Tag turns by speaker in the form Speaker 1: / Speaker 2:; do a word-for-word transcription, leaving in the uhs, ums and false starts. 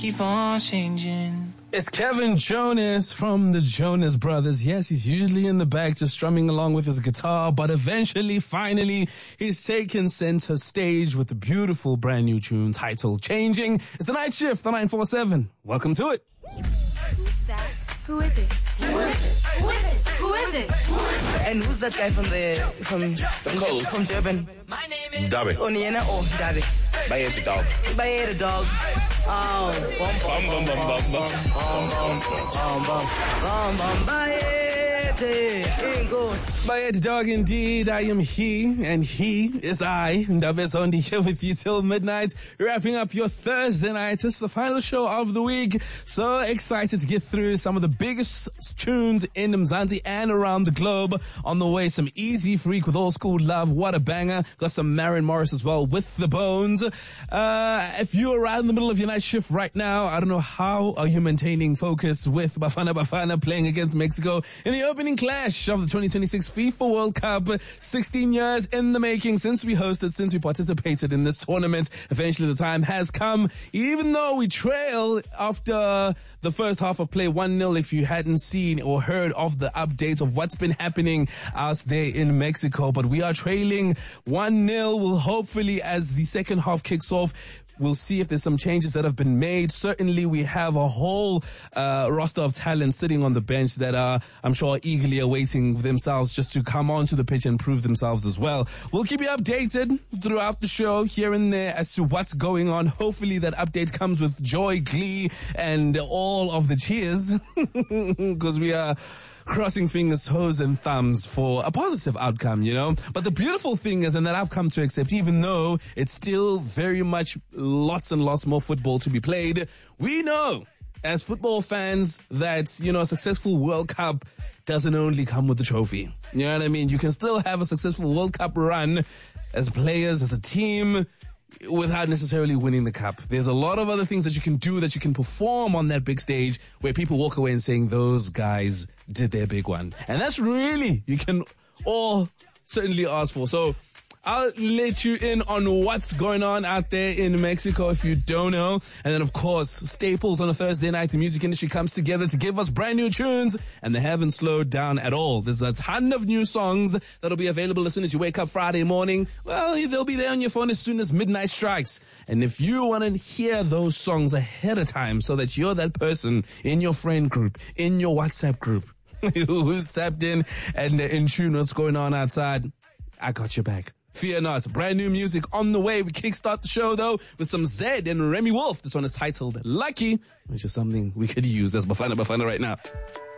Speaker 1: Keep on changing.
Speaker 2: It's Kevin Jonas from the Jonas Brothers. Yes, he's usually in the back just strumming along with his guitar, but eventually, finally, he's taken center stage with a beautiful brand new tune titled Changing. It's the Night Shift, the nine four seven. Welcome to it.
Speaker 3: Who's that? Who is it? Who is it? Who is it? Who is it?
Speaker 4: And who's that guy from the from
Speaker 5: The coast.
Speaker 4: from Durban?
Speaker 1: My name is
Speaker 5: Dabe.
Speaker 4: Oniena or Dabe?
Speaker 5: Bayet the dog.
Speaker 4: Baye the dog. Oh, bum
Speaker 5: Bum bum bum bum bum.
Speaker 4: bum bum bum bum Baye. It goes.
Speaker 2: Bayet Dog indeed, I am he, and he is I. Ndabe's only here with you till midnight, wrapping up your Thursday night. It's the final show of the week. So excited to get through some of the biggest tunes in Mzansi and around the globe. On the way, some Easy Freak with Old School Love. What a banger. Got some Maren Morris as well with The Bones. Uh, if you're right in the middle of your night shift right now, I don't know how are you maintaining focus with Bafana Bafana playing against Mexico in the opening clash of the twenty twenty-six FIFA World Cup. sixteen years in the making since we hosted, since we participated in this tournament. Eventually the time has come, even though we trail after the first half of play one nil. If you hadn't seen or heard of the updates of what's been happening out there in Mexico, but we are trailing one nil. We'll hopefully, as the second half kicks off, we'll see if there's some changes that have been made. Certainly, we have a whole uh, roster of talent sitting on the bench that are, I'm sure, eagerly awaiting themselves just to come onto the pitch and prove themselves as well. We'll keep you updated throughout the show here and there as to what's going on. Hopefully, that update comes with joy, glee, and all of the cheers, because we are crossing fingers, toes, and thumbs for a positive outcome, you know. But the beautiful thing is, and that I've come to accept, even though it's still very much lots and lots more football to be played, we know as football fans that, you know, a successful World Cup doesn't only come with the trophy. You know what I mean? You can still have a successful World Cup run as players, as a team, without necessarily winning the cup. There's a lot of other things that you can do, that you can perform on that big stage where people walk away and saying those guys did their big one. And that's really, you can all certainly ask for. So I'll let you in on what's going on out there in Mexico if you don't know. And then, of course, staples on a Thursday night, the music industry comes together to give us brand new tunes, and they haven't slowed down at all. There's a ton of new songs that'll be available as soon as you wake up Friday morning. Well, they'll be there on your phone as soon as midnight strikes. And if you want to hear those songs ahead of time so that you're that person in your friend group, in your WhatsApp group, who's tapped in and in tune what's going on outside, I got your back. Fear not. Brand new music on the way. We kickstart the show, though, with some Zed and Remy Wolf. This one is titled Lucky, which is something we could use as Bafana Bafana right now.